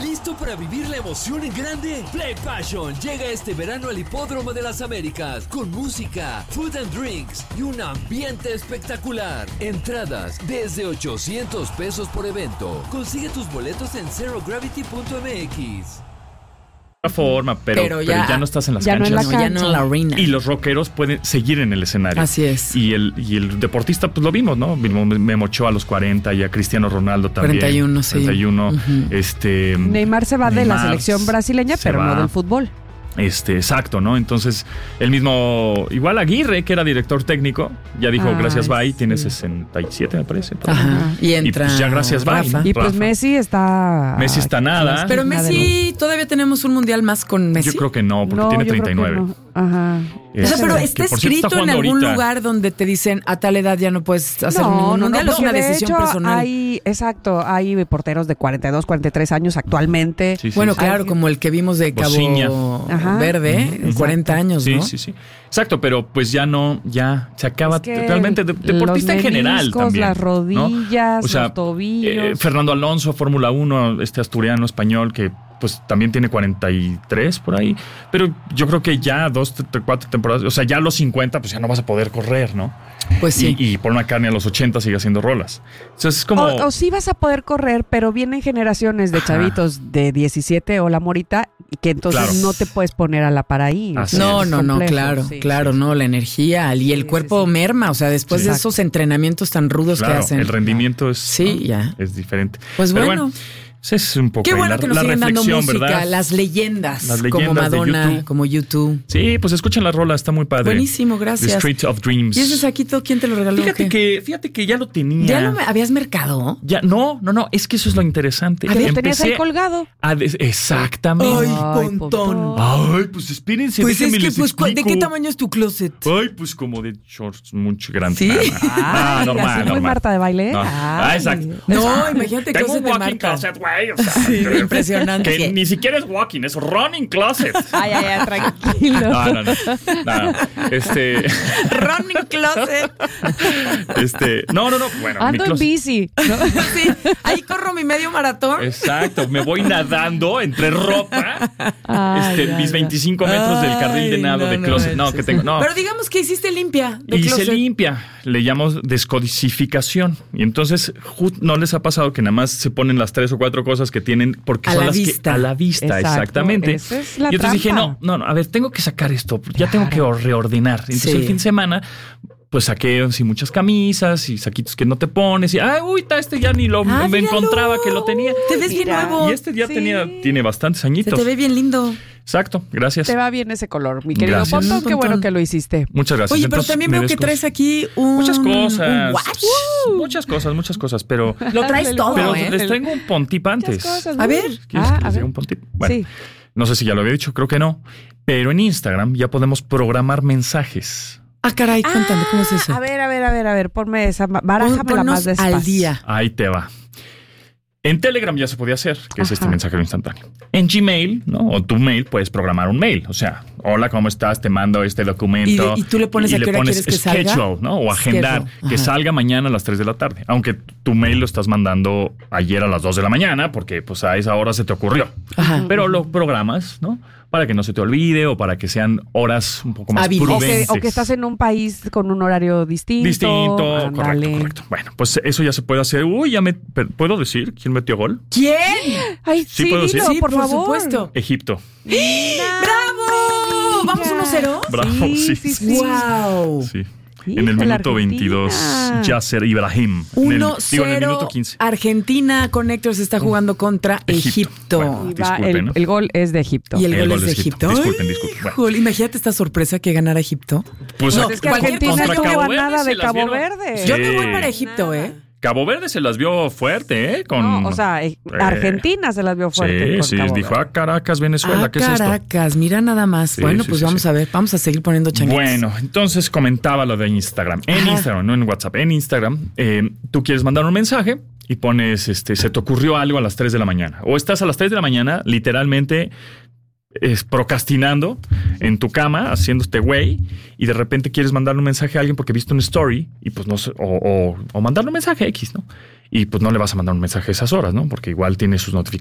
¿Listo para vivir la emoción en grande? Play Passion llega este verano al Hipódromo de las Américas con música, food and drinks y un ambiente espectacular. Entradas desde $800 por evento. Consigue tus boletos en zerogravity.mx. Forma, pero ya no estás en las canchas. Ya no en la arena. Y los rockeros pueden seguir en el escenario. Así es. Y el deportista, pues lo vimos, ¿no? Memo Ochoa a los 40 y a Cristiano Ronaldo también. 41, sí. 41. Neymar se va de la selección brasileña, pero no del fútbol. Exacto, ¿no? Entonces, el mismo, igual Aguirre, que era director técnico, ya dijo gracias, bye, tiene 67, me parece. Ajá. Y entra pues ya gracias, bye, ¿no? Y pues Rafa. Messi está nada. Pero Messi, ¿todavía tenemos un mundial más con Messi? Yo creo que no, porque tiene 39. No. Ajá. O sea, pero está escrito en algún lugar donde te dicen a tal edad ya no puedes hacer ningún mundial. Es una decisión personal. Hay porteros de 42, 43 años actualmente. Sí, bueno, claro, como el que vimos de Cabo Verde, 40 años, ¿no? Sí. Exacto, pero pues ya se acaba realmente deportista en general también. Las rodillas, ¿no? O sea, los tobillos. Fernando Alonso, Fórmula 1, asturiano español que pues también tiene 43 por ahí, pero yo creo que ya 2, 4 temporadas, o sea, ya a los 50 pues ya no vas a poder correr, ¿no? Pues sí. Y Paul McCartney a los 80 sigue haciendo rolas. Entonces es como... O sí vas a poder correr, pero vienen generaciones de chavitos de 17 o la morita, y que entonces no te puedes poner a la par ahí. No, claro, no, la energía y el cuerpo merma, o sea, después de esos entrenamientos tan rudos que hacen. El rendimiento es diferente. Pues pero bueno. Es un poco qué bueno que nos siguen dando música, ¿verdad? Las leyendas como Madonna, como U2. Sí, pues escuchen la rola, está muy padre. Buenísimo, gracias. The Street of Dreams. ¿Y ese saquito quién te lo regaló? Fíjate que ya lo tenía. ¿Ya lo habías mercado? Ya, no, es que eso es lo interesante. ¿Que lo tenías ahí colgado? Exactamente. Ay, pontón. Ay, pues espérense, pues déjenme es que, les pues, explico. ¿de qué tamaño es tu closet? Ay, pues como de shorts mucho grande. ¿Sí? Normal. Muy Marta de baile. No. Exacto. No, imagínate Tengo closet un de walking Marta. closet, güey. O sea, impresionante. Que ni siquiera es walking, es running closet. Ay, tranquilo. No. Running closet. No. Bueno, ando en bici. ¿No? Sí, ahí corro mi medio maratón. Exacto, me voy nadando entre ropa. Mis 25 metros del carril de nado de closet. Que tengo. No. Pero digamos que hiciste limpia de Hice closet. limpia. Le llamo descodificación. Y entonces, ¿no les ha pasado que nada más se ponen las 3 o 4 cosas que tienen porque a son la las vista. que a la vista, exactamente? Esa es la y entonces trampa. dije, no, a ver, tengo que sacar esto, ya tengo que reordenar. Entonces el fin de semana pues saqué muchas camisas y saquitos que no te pones y ya ni lo me encontraba que lo tenía. Te ves bien nuevo. Y ya tiene bastantes añitos. Se te ve bien lindo. Exacto, gracias. Te va bien ese color, mi querido Gracias. Pontón, qué bueno que lo hiciste. Muchas gracias. Oye, pero también veo que traes aquí muchas cosas. Muchas cosas, pero lo traes todo, pero les traigo un pontip antes. A ver. ¿Quieres que les diga un pontip? Bueno, no sé si ya lo había dicho, creo que no. Pero en Instagram ya podemos programar mensajes. Caray, cuéntame, ¿cómo es eso? A ver, ponme esa, barájamela más despacio. Al día. Ahí te va. En Telegram ya se podía hacer, que es este mensajero instantáneo. En Gmail, ¿no? O tu mail, puedes programar un mail. O sea, hola, ¿cómo estás? Te mando este documento. Y tú le pones a qué hora quieres que salga. Schedule, ¿no? O agendar, que salga mañana a las 3 de la tarde. Aunque tu mail lo estás mandando ayer a las 2 de la mañana, porque pues a esa hora se te ocurrió. Pero lo programas, ¿no? Para que no se te olvide o para que sean horas un poco más prudentes. O que estás en un país con un horario distinto. Correcto. Bueno, pues eso ya se puede hacer. ¿Puedo decir quién metió gol? ¿Quién? Ay, sí, ¿puedo decir? Sí, por favor. Supuesto. Egipto. ¡Bravo! ¿Vamos 1-0? Bravo, sí. ¡Wow! Sí. En el minuto 22, Yasser Ibrahim. 1-0. En el minuto 15. Argentina Connector se está jugando contra Egipto. Bueno, disculpen, el gol es de Egipto. Y el gol es de Egipto. Disculpen. Bueno. Imagínate esta sorpresa que ganara Egipto. Pues es que Argentina no lleva nada de Cabo Verde. Yo me voy para Egipto, Cabo Verde se las vio fuerte, Argentina se las vio fuerte. Sí, dijo, Caracas, Venezuela, ¿qué es esto? Caracas, mira nada más. Bueno, pues vamos a ver, vamos a seguir poniendo changuitos. Bueno, entonces comentaba lo de Instagram. En Instagram, no en WhatsApp, en Instagram, tú quieres mandar un mensaje y pones, se te ocurrió algo a las 3 de la mañana. O estás a las 3 de la mañana, literalmente procrastinando en tu cama, haciéndote güey, y de repente quieres mandarle un mensaje a alguien porque viste una story y pues no sé, o mandarle un mensaje X, ¿no? Y pues no le vas a mandar un mensaje a esas horas, ¿no? Porque igual tiene sus notificaciones